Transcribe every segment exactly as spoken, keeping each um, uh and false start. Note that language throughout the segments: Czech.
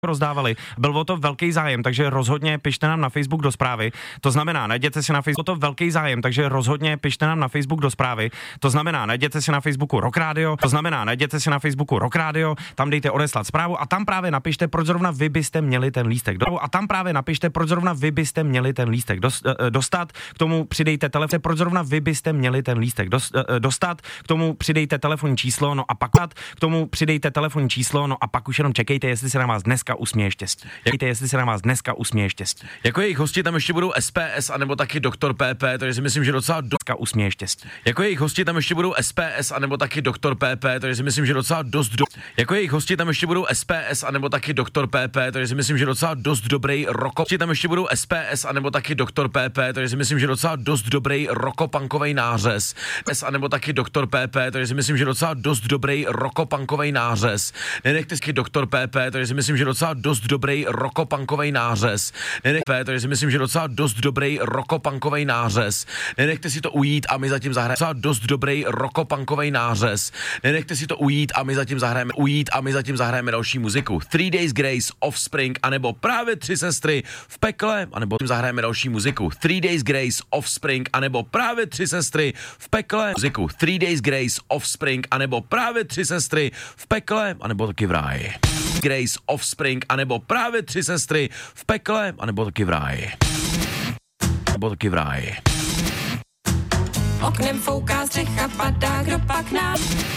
rozdávali. Byl o to velký zájem, takže rozhodně pište nám na Facebook do zprávy. To znamená, najděte si na Facebooku to velký zájem, takže rozhodně pište nám na Facebook do zprávy. To znamená, najděte si na Facebooku Rock Radio, to znamená, najděte si na Facebooku Rock Radio, tam dejte odeslat zprávu a tam právě napište, proč zrovna vy byste měli ten lístek. A tam právě napište, proč zrovna vy byste měli ten lístek dostat. K tomu přidejte telefon, proč zrovna vy byste měli ten lístek dostat. K tomu přidejte telefonní číslo, no a pak k tomu přidejte telefonní číslo, no a pak už jenom čekejte, jestli se na vás dneska usměje štěstí. Čekejte, jestli se na vás dneska usměje štěstí. Jako jejich hosti tam ještě budou S P S anebo taky doktor P P, takže si myslím, že docela do... usměje štěstí. Jako jejich hosti tam ještě budou S P S anebo taky doktor P P, takže si myslím, že docela dost do... Jako jejich hosti tam ještě budou S P S anebo taky doktor P P, takže si myslím, že docela dost dobrý roko. Tam ještě budou S P S anebo taky doktor P P, takže si myslím, že docela dost dobrý rokopunkový nářez. S anebo taky doktor P P, takže si myslím, že docela dost dobrý rokopunkový nářez. Nenechte si doktor P P, takže si myslím, že docela dost dobrý rokopunkový nářez. Nenechte, takže si myslím, že docela dost dobrý rokopunkový nářez. Nenechte si to ujít a my zatím zahrajeme docela dost dobrý rokopunkový nářez. Nenechte si to ujít a my zatím zahrajeme ujít a my zatím zahrajeme další muziku. Three Days Grace, Offspring, anebo právě Tři sestry v pekle, anebo tím zahrajeme další muziku. Three Days Grace, Offspring, anebo právě Tři sestry v pekle. Muziku. Three Days Grace, Offspring, anebo právě Tři sestry v pekle, anebo taky v ráji. Grace, Offspring, anebo právě Tři sestry v pekle, anebo taky v ráji. Nebo taky v ráji. Oknem fouká střecha, padá, kdo pak nám.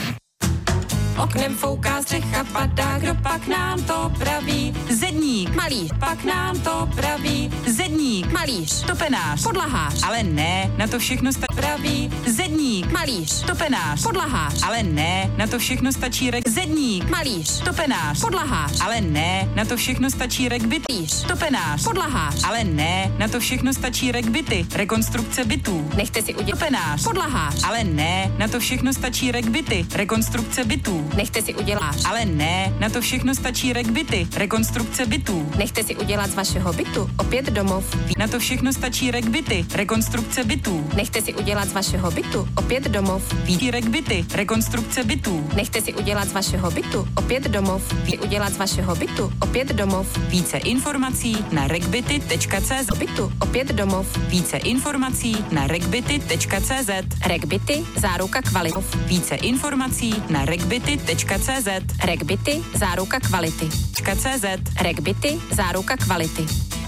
Oknem fouká střecha, padá, kdo pak nám to praví. Zedník, Malíř, pak nám to praví. zedník, Malíř, topenář, podlahář, ale ne, na to všechno stačí. praví. Zedník, Malíř, topenář, podlahář, ale ne, na to všechno stačí rek. Zedník, malíř, topenář, podlahář, ale ne, na to všechno stačí rekbyty. Topenář, podlahář, ale ne, na to všechno stačí rekbyty. Rekonstrukce bytů. nechte si udělat. Topenář, Podlahář, ale ne, na to všechno stačí rekbyty. Rekonstrukce bytů. nechte si udělat. Ale ne, na to všechno stačí rekbyty. Rekonstrukce bytů. Nechte si udělat z vašeho bytu opět domov. Na to všechno stačí rekbyty. Rekonstrukce bytů. Nechte si udělat z vašeho bytu opět domov. Víti rekbyty. Rekonstrukce bytů. Nechte si udělat z vašeho bytu opět domov. Ví udělat z vašeho bytu opět domov. Více informací na rekbyty tečka cé zet. Bytu opět domov. Více informací na rekbyty tečka cé zet. Rekbyty, záruka kvality. Více informací na rekbyty tečka cé zet. Rekbyty, záruka kvality. .cz. Rekbyty, záruka kvality.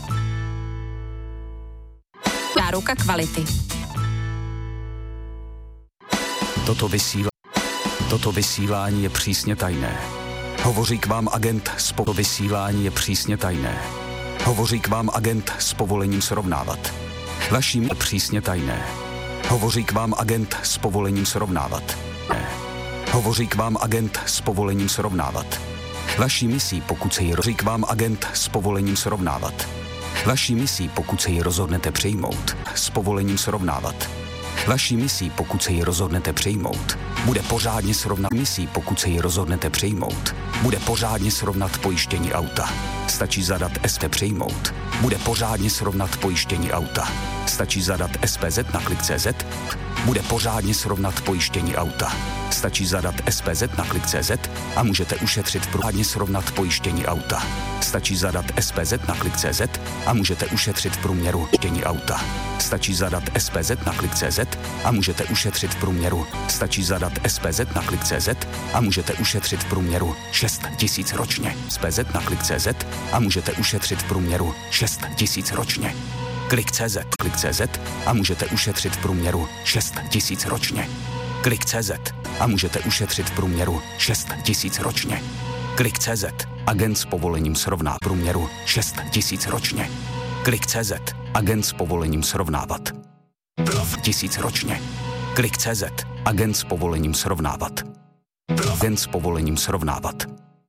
Záruka kvality. Toto vysílá... Toto vysílání je přísně tajné. Hovoří k vám agent s po... Toto vysílání je přísně tajné. Hovoří k vám agent s povolením srovnávat. Vaším je přísně tajné. Hovoří k vám agent s povolením srovnávat. Ne. Hovoří k vám agent s povolením srovnávat. Vaší misí, pokud se ji rozhodí k vám agent s povolením srovnávat. Vaší misí, pokud se ji rozhodnete přijmout, s povolením srovnávat. Vaší misí, pokud se ji rozhodnete přijmout, bude pořádně srovnat misí, pokud se ji rozhodnete přijmout, bude pořádně srovnat pojištění auta. Stačí zadat S P přijmout. Bude pořádně srovnat pojištění auta. Stačí zadat S P Z na klik tečka cé zet. Bude pořádně srovnat pojištění auta. Stačí zadat S P Z na klik tečka cé zet a můžete ušetřit pořádně srovnat pojištění auta. Stačí zadat S P Z na klik tečka cé zet a můžete ušetřit v průměru pojištění auta. Stačí zadat S P Z na klik tečka cé zet a můžete ušetřit v průměru. Stačí zadat S P Z na klik tečka cé zet a můžete ušetřit v průměru šest tisíc ročně. S P Z na klik tečka cé zet a můžete ušetřit v průměru šest tisíc ročně. Klik tečka cé zet, klik tečka cé zet a můžete ušetřit v průměru šest tisíc ročně. Klik tečka cé zet a můžete ušetřit v průměru šest tisíc ročně. Klik tečka cé zet, agent s povolením srovná průměru šest tisíc ročně. Klik tečka cé zet, agent s povolením srovnávat. Tisíc ročně. Klik tečka cé zet, agent s povolením srovnávat. Agent s povolením srovnávat.